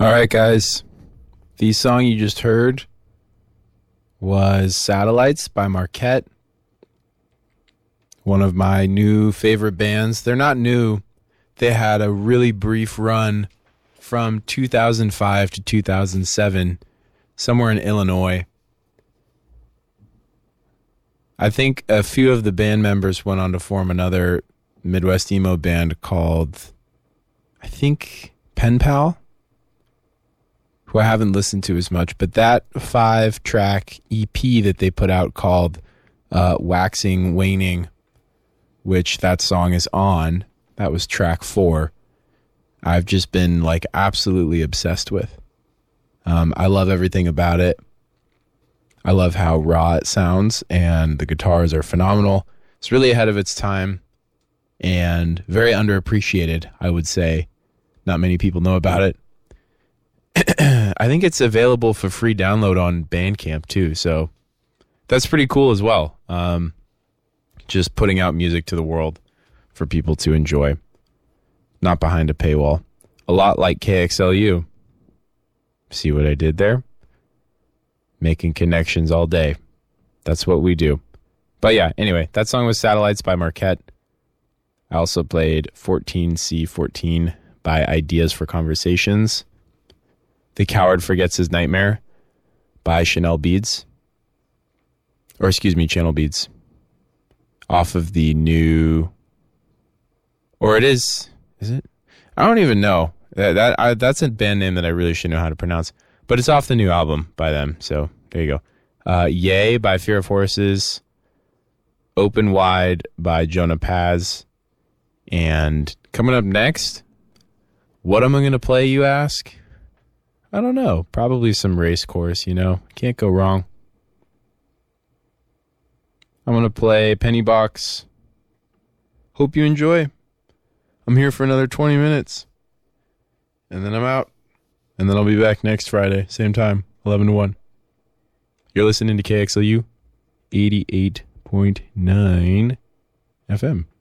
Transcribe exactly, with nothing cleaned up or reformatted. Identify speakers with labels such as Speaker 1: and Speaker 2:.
Speaker 1: All right, guys. The song you just heard was Satellites by Marquette. One of my new favorite bands. They're not new. They had a really brief run from two thousand five to two thousand seven somewhere in Illinois. I think a few of the band members went on to form another Midwest emo band called, I think, Pen Pal, who I haven't listened to as much, but that five-track E P that they put out called uh, Waxing Waning, which that song is on, that was track four, I've just been like absolutely obsessed with. Um, I love everything about it. I love how raw it sounds, and the guitars are phenomenal. It's really ahead of its time and very underappreciated, I would say. Not many people know about it. I think it's available for free download on Bandcamp too, so that's pretty cool as well. Um, just putting out music to the world for people to enjoy, not behind a paywall. A lot like K X L U. See what I did there? Making connections all day. That's what we do. But yeah, anyway, that song was Satellites by Marquette. I also played fourteen C fourteen by Ideas for Conversations. The Coward Forgets His Nightmare by Chanel Beads. Or excuse me, Channel Beads. Off of the new... Or it is... Is it? I don't even know. That, that I, That's a band name that I really should know how to pronounce. But it's off the new album by them. So there you go. Uh, Yay by Fear of Horses. Open Wide by Jonah Paz. And coming up next, what am I going to play, you ask? I don't know. Probably some Race Course, you know. Can't go wrong. I'm going to play Penny Box. Hope you enjoy. I'm here for another twenty minutes. And then I'm out. And then I'll be back next Friday. Same time, eleven to one. You're listening to K X L U eighty-eight point nine F M.